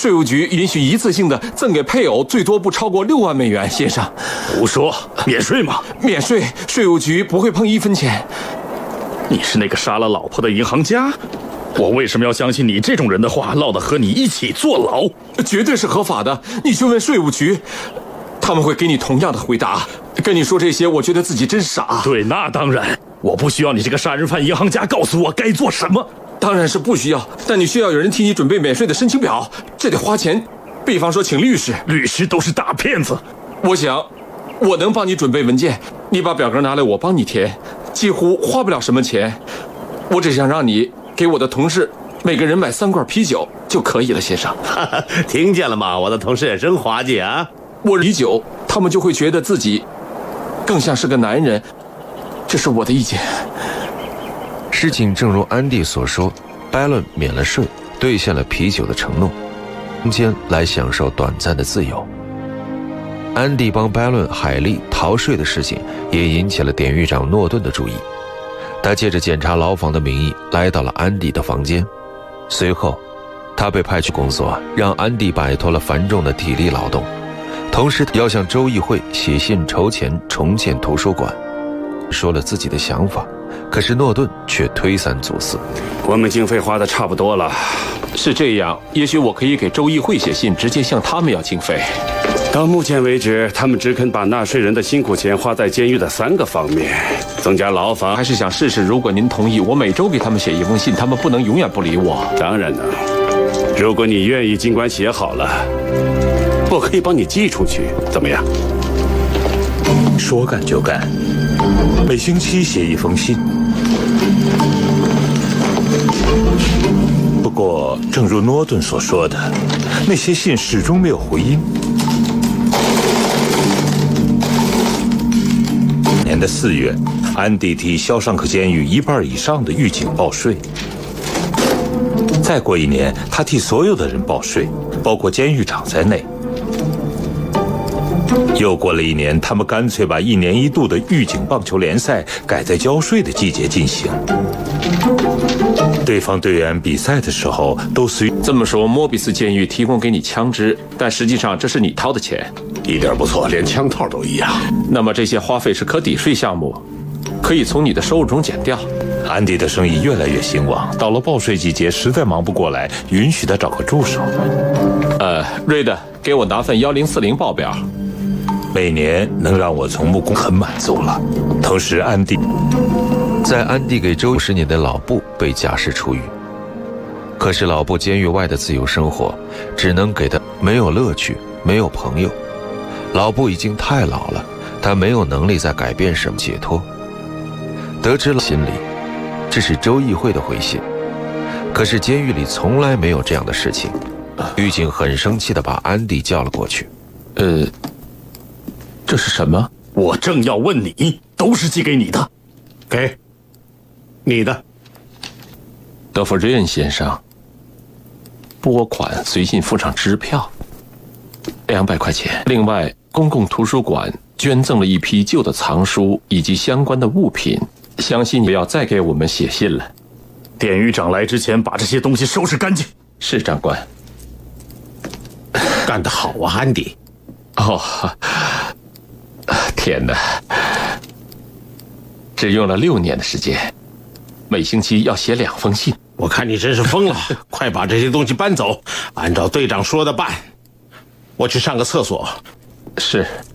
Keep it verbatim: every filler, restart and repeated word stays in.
税务局允许一次性的赠给配偶最多不超过六万美元，先生。 胡说，免税吗？ 免税，税务局不会碰一分钱。 你是那个杀了老婆的银行家？我为什么要相信你这种人的话，落得和你一起坐牢？ 绝对是合法的，你去问税务局，他们会给你同样的回答。跟你说这些，我觉得自己真傻。 对，那当然，我不需要你这个杀人犯银行家告诉我该做什么。 当然是不需要，但你需要有人替你准备免税的申请表，这得花钱。比方说请律师， 律师都是大骗子。 我想，我能帮你准备文件，你把表格拿来，我帮你填，几乎花不了什么钱。我只想让你给我的同事每个人买三罐啤酒就可以了，先生。 听见了吗？我的同事也真滑稽啊！ 我啤酒，他们就会觉得自己更像是个男人，这是我的意见。 事情正如安迪所说，拜伦免了税，兑现了啤酒的承诺，中间来享受短暂的自由。安迪帮拜伦海利逃税的事情也引起了典狱长诺顿的注意。他借着检查牢房的名义来到了安迪的房间，随后他被派去工作，让安迪摆脱了繁重的体力劳动，同时要向州议会写信筹钱重建图书馆，说了自己的想法，可是诺顿却推三阻四。 我们经费花的差不多了。 是这样，也许我可以给州议会写信，直接向他们要经费。 到目前为止，他们只肯把纳税人的辛苦钱花在监狱的三个方面：增加牢房。 还是想试试，如果您同意，我每周给他们写一封信，他们不能永远不理我。 当然呢，如果你愿意，尽管写好了，我可以帮你寄出去，怎么样？ 说干就干，每星期写一封信。不过，正如诺顿所说的，那些信始终没有回音。年的四月，安迪替肖尚克监狱一半以上的狱警报税。再过一年，他替所有的人报税，包括监狱长在内。又过了一年，他们干脆把一年一度的狱警棒球联赛改在交税的季节进行。对方队员比赛的时候都随这么说，莫比斯监狱提供给你枪支，但实际上这是你掏的钱。 一点不错，连枪套都一样。 那么这些花费是可抵税项目，可以从你的收入中减掉。 安迪的生意越来越兴旺，到了报税季节实在忙不过来，允许他找个助手。 呃，瑞德，给我拿份幺零四零报表。 每年能让我从木工很满足了。同时，安迪在安迪给州十年的老布被假释出狱，可是老布监狱外的自由生活只能给他没有乐趣，没有朋友。老布已经太老了，他没有能力再改变什么解脱。得知了心里，这是州议会的回信，可是监狱里从来没有这样的事情。狱警很生气地把安迪叫了过去。 呃，这是什么？ 我正要问你，都是寄给你的。 给，你的。 德弗瑞恩先生，拨款随信附上支票，两百块钱。另外，公共图书馆捐赠了一批旧的藏书以及相关的物品，相信你不要再给我们写信了。 典狱长来之前把这些东西收拾干净。 是，长官。 干得好啊，安迪。 哦，天哪！只用了六年的时间，每星期要写两封信。 我看你真是疯了！快把这些东西搬走，按照队长说的办。我去上个厕所。 是。